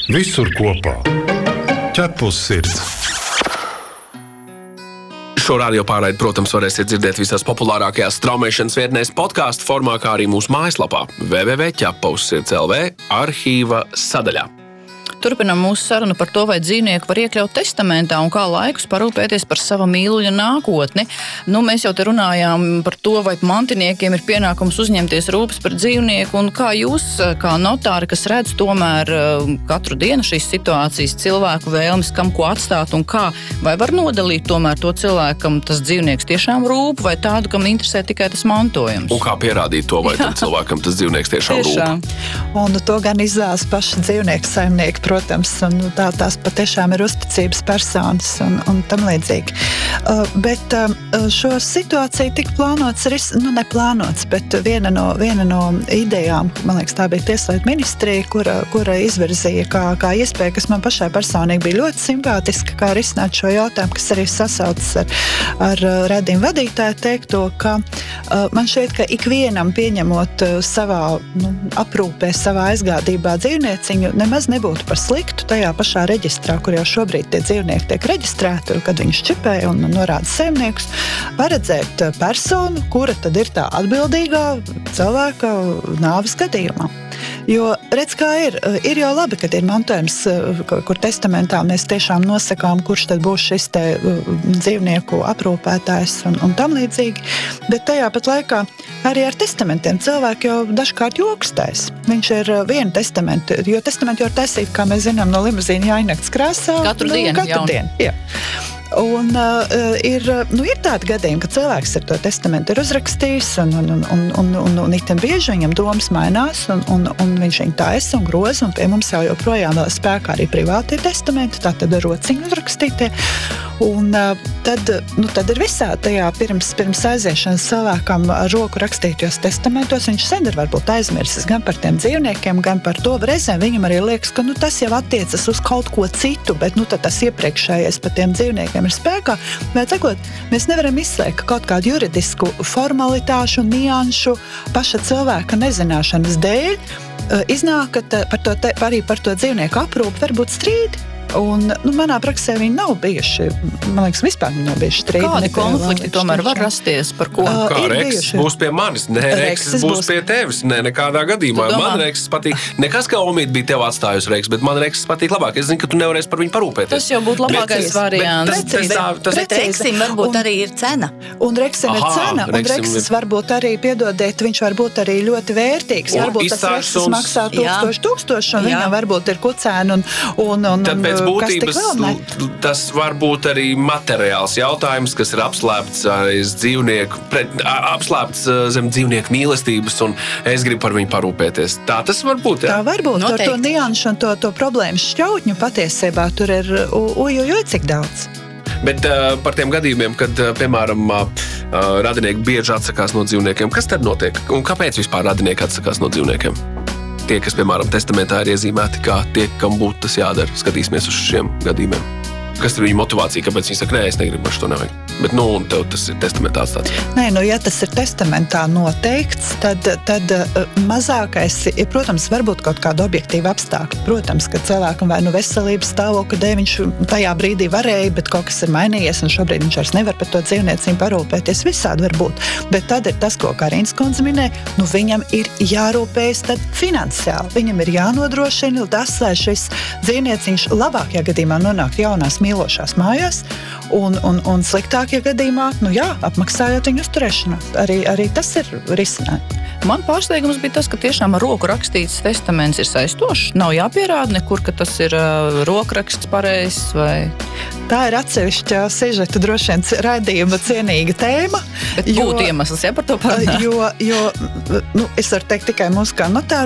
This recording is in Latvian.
Visur kopā. Ķepus sirds. Šo radio pārraidi, protams, varēsiet dzirdēt visās populārākajās straumēšanas vietnēs podcastu formā, kā arī mūsu mājaslapā www.ķepaussirds.lv arhīva sadaļā. Turpinām mūsu sarunu par to, vai dzīvnieku var iekļaut testamentā un kā laikus parūpēties par sava mīluļa nākotni. Mēs jau te runājām par to, vai mantiniekiem ir pienākums uzņemties rūpes par dzīvnieku, un kā jūs, kā notāri, kas redz tomēr katru dienu šīs situācijas, cilvēku vēlmes, kam ko atstāt un kā, vai var nodalīt tomēr to cilvēkam tas dzīvnieks tiešām rūp, vai tādu, kam interesē tikai tas mantojums? Un kā pierādīt to, vai tam cilvēkam tas dzīvnieks tiešām rūp? Un to gan izvēlas paši dzīvnieku saimnieki, protams, un tās patiešām ir uzticības personas un tam līdzīgi. Bet šo situāciju tika plānots, neplānots, bet viena no idejām, man liekas, tā bija Tieslietu ministrija, kura izvirzīja kā iespēja, kas man pašai personīgi bija ļoti simpātiska, kā risināt šo jautājumu, kas arī sasaucas ar raidījumu vadītāju teikto, ka man šķiet, ka ikvienam pieņemot savā aprūpē, savā aizgādībā dzīvnieciņu, nemaz nebūtu par sliktu tajā pašā reģistrā, kur jau šobrīd tie dzīvnieki tiek reģistrēti, kad viņus čipē un norāda saimniekus, paredzēt personu, kura tad ir tā atbildīgā cilvēka nāves gadījumā. Jo, redz, kā ir jau labi, kad ir mantojums, kur testamentā mēs tiešām nosakām, kurš tad būs šis te dzīvnieku aprūpētājs un tam līdzīgi, bet tajā pat laikā arī ar testamentiem cilvēki jau dažkārt jokstēs. Viņš ir viena testamenta, jo testamenti jau ir taisīt, kā mēs zinām, no limuzīna jāienakts krāsā. Katru dienu. Jā. Un ir tādi gadījumi, ka cilvēks ar to testamentu ir uzrakstījis un itin bieži viņam domas mainās un viņš viņu taisa un groza, un pie mums jau joprojām vēl spēkā arī privātie testamenti, tātad ar rociņu uzrakstītie. Un tad ir visā tajā pirms aiziešanas cilvēkam ar roku rakstītajos testamentos, viņš sen ir varbūt aizmirsis gan par tiem dzīvniekiem, gan par to. Reizēm viņam arī liekas, ka tas jau attiecas uz kaut ko citu, bet tad tas iepriekšējais par tiem dzīvniekiem ir spēkā. Bet sakot, mēs nevaram izslēgt kaut kādu juridisku formalitāšu, nianšu, paša cilvēka nezināšanas dēļ. Iznāk, ka arī par to dzīvnieku aprūpi var būt strīdi. Un, manā praksē viņi nav bijuši, man liekas, vispār nav bijuši strīdi. Kādi konflikti tomēr var rasties, par ko? Kā Reksis būs pie manis, Reksis būs pie tevis, nekādā gadījumā. Man Reksis patīk, nekas kā Omīte bija tev atstājusi Reksis, bet man Reksis patīk labāk. Es zinu, ka tu nevarēsi par viņu parūpēties. Tas jau būtu labākais variants. Bet Reksim varbūt arī ir cena. Un Reksim ir cena, un Reksis varbūt arī, piedodiet, viņš varbūt arī ļoti vērtīgs. Varbūt tas Reksis maksā tūkstoši, un viņam varbūt ir kucēni un būtības tas var būt arī materiāls jautājums, kas ir apslēpts zem dzīvnieku mīlestības, un es gribu par viņu parūpēties. Tā tas var būt, jā? Tā var būt. Ar to nianšu un to problēmu šķautņu patiesībā tur ir cik daudz. Bet par tiem gadījumiem, kad, piemēram, radinieki bieži atsakās no dzīvniekiem, kas tad notiek? Un kāpēc vispār radinieki atsakās no dzīvniekiem? Tie, kas, piemēram, testamentā ir iezīmēti, kā tie, kam būtu tas jādara. Skatīsimies uz šiem gadījumiem. Kas ir viņa motivācija, kāpēc viņi saka, nē, es negribu, šo nevajag. Bet, tev tas ir testamentā atstāts. Nē, ja tas ir testamentā noteikts, tad mazākais ir, protams, varbūt kaut kāda objektīva apstākļa. Protams, ka cilvēkam vai veselības stāvokļa dēļ viņš tajā brīdī varēja, bet kaut kas ir mainījies, un šobrīd viņš vairs nevar par to dzīvnieciņu parūpēties. Visādi var būt. Bet tad ir tas, ko Karīnas kundze minēja, viņam ir jārūpējas tad finansiāli. Viņam ir jānodrošina tas, lai šis dzīvnieciņš labākajā gadījumā nonāk jaunās mīlošās mājās, un sliktākajā gadījumā, apmaksājot viņu uzturēšanos. Arī tas ir risinājums. Man pārsteigums bija tas, ka tiešām ar roku rakstīts testaments ir saistošs. Nav jāpierāda nekur, ka tas ir rokraksts pareizs vai... Tā ir atsevišķa sižeta droši vien raidījuma cienīga tēma. Bet būtu iemesls, par to parunāt. Jo es varu teikt tikai mūsu kā notāru